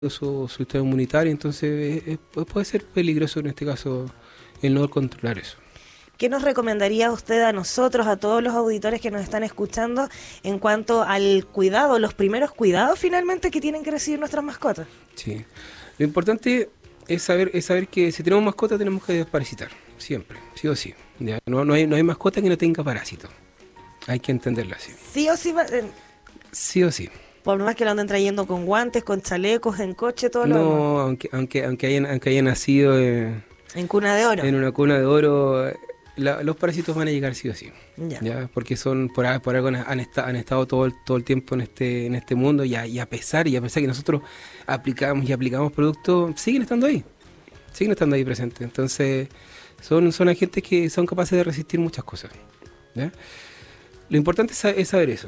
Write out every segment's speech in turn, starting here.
su sistema inmunitario, entonces puede ser peligroso en este caso el no controlar eso. ¿Qué nos recomendaría usted a nosotros, a todos los auditores que nos están escuchando, en cuanto al cuidado, los primeros cuidados finalmente que tienen que recibir nuestras mascotas? Sí. Lo importante es saber que si tenemos mascota tenemos que desparasitar, siempre, sí o sí. ¿Ya? No hay mascota que no tenga parásitos. Hay que entenderlo así. Sí o sí, Sí o sí. por más que lo anden trayendo con guantes, con chalecos, en coche, todo lo demás. No, aunque haya nacido En cuna de oro. en una cuna de oro, los parásitos van a llegar sí o sí. Ya. Porque por algo han estado todo el tiempo en este mundo y a pesar que nosotros aplicamos productos, siguen estando ahí presentes. Entonces son agentes que son capaces de resistir muchas cosas. ¿Ya? Lo importante es saber eso.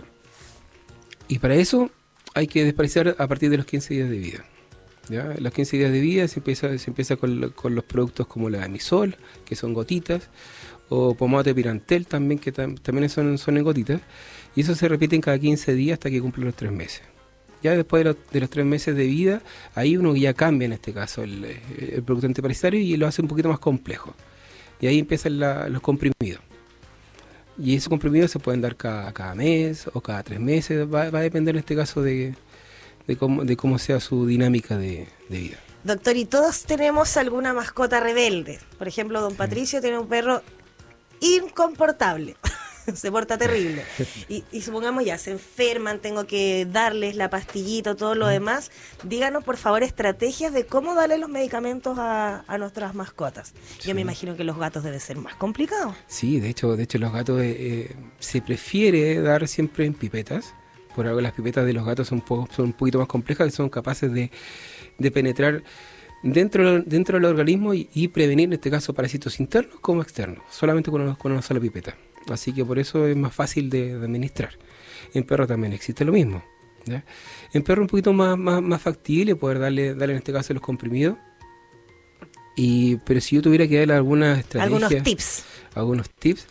Y para eso hay que desparasitar a partir de los 15 días de vida. ¿Ya? Los 15 días de vida se empieza con los productos como la Amisol, que son gotitas, o pomada de Pirantel también, que también son en gotitas, y eso se repite en cada 15 días hasta que cumple los 3 meses. Ya después de los 3 meses de vida, ahí uno ya cambia en este caso el producto antiparasitario y lo hace un poquito más complejo. Y ahí empiezan los comprimidos. Y esos comprimidos se pueden dar cada mes o cada 3 meses, va a depender en este caso de cómo sea su dinámica de vida. Doctor, y todos tenemos alguna mascota rebelde. Por ejemplo, don Patricio tiene un perro incomportable. Se porta terrible. Y supongamos ya, se enferman, tengo que darles la pastillita, todo lo demás. Díganos, por favor, estrategias de cómo darle los medicamentos a nuestras mascotas. Sí. Yo me imagino que los gatos debe ser más complicado. Sí, de hecho los gatos se prefiere dar siempre en pipetas. Por algo las pipetas de los gatos son un poquito más complejas, que son capaces de penetrar dentro del organismo y prevenir, en este caso, parásitos internos como externos, solamente con una sola pipeta. Así que por eso es más fácil de administrar. En perro también existe lo mismo. ¿Ya? En perro un poquito más factible poder darle en este caso los comprimidos. Pero si yo tuviera que darle algunas estrategias, algunos tips,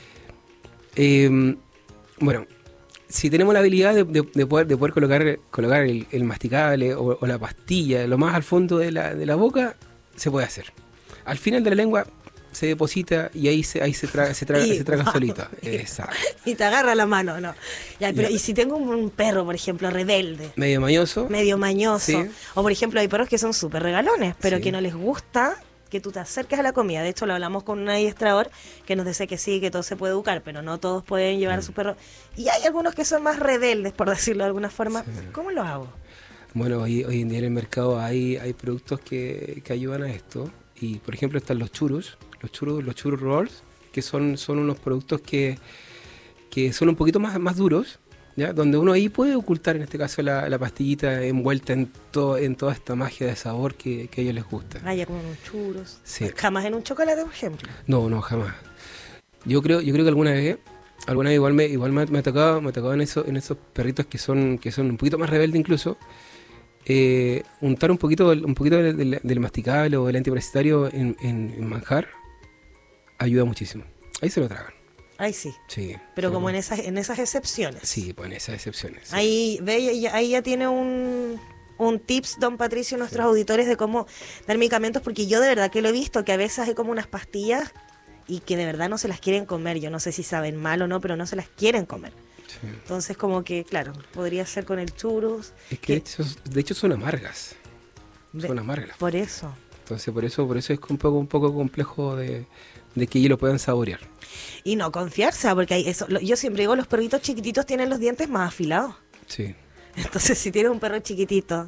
bueno, si tenemos la habilidad de poder colocar el masticable o la pastilla lo más al fondo de la boca, se puede hacer. Al final de la lengua se deposita y ahí se traga solito. Exacto. Y te agarra la mano, ¿no? Ya, pero ¿y si tengo un perro, por ejemplo, rebelde? Medio mañoso. Sí. O por ejemplo, hay perros que son súper regalones, pero Sí. que no les gusta que tú te acerques a la comida. De hecho, lo hablamos con un adiestrador que nos dice que sí, que todo se puede educar, pero no todos pueden llevar a su perro. Y hay algunos que son más rebeldes, por decirlo de alguna forma. Sí. ¿Cómo lo hago? Bueno, hoy en día en el mercado hay productos que ayudan a esto. Y por ejemplo están los churros rolls, que son unos productos que son un poquito más duros, ¿ya? Donde uno ahí puede ocultar en este caso la pastillita envuelta en toda esta magia de sabor que a ellos les gusta. Ya como unos churros. Sí. Jamás en un chocolate, por ejemplo. No, jamás. Yo creo que alguna vez igual me ha tocado en esos perritos que son un poquito más rebeldes incluso. Untar un poquito del masticable o del antiparasitario en manjar ayuda muchísimo. Ahí se lo tragan. Ahí sí. Sí. Pero como en esas excepciones. Sí, pues en esas excepciones. Sí. Ahí ya tiene un tips, don Patricio, nuestros auditores de cómo dar medicamentos, porque yo de verdad que lo he visto, que a veces hay como unas pastillas y que de verdad no se las quieren comer. Yo no sé si saben mal o no, pero no se las quieren comer. Sí. Entonces como que, claro, podría ser con el churros. Es que de hecho son amargas. Son amargas. Por eso. Entonces por eso es un poco complejo de que ellos lo puedan saborear. Y no confiarse, porque yo siempre digo, los perritos chiquititos tienen los dientes más afilados. Sí. Entonces si tienes un perro chiquitito,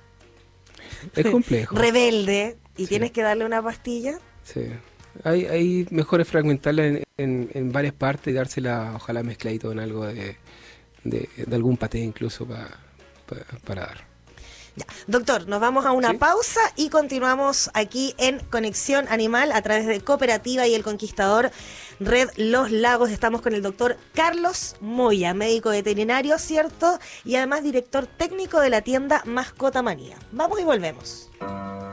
Es complejo. rebelde, y Sí. tienes que darle una pastilla. Sí. Hay mejor es fragmentarla en varias partes y dársela, ojalá mezcladito en algo de algún paté incluso para dar. Ya. Doctor, nos vamos a una ¿Sí? pausa y continuamos aquí en Conexión Animal a través de Cooperativa y El Conquistador Red Los Lagos. Estamos con el doctor Carlos Moya, médico veterinario, ¿cierto? Y además director técnico de la tienda Mascota Manía. Vamos y volvemos.